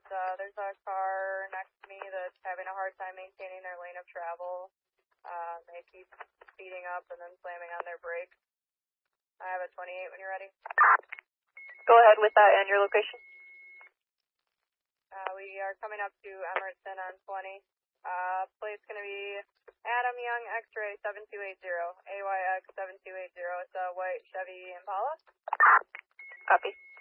There's a car next to me that's having a hard time maintaining their lane of travel. They keep speeding up and then slamming on their brakes. I have a 28 when you're ready. Go ahead with that and your location. We are coming up to Emerson on 20. Plate's going to be Adam Young X-Ray 7280, AYX 7280. It's a white Chevy Impala. Copy.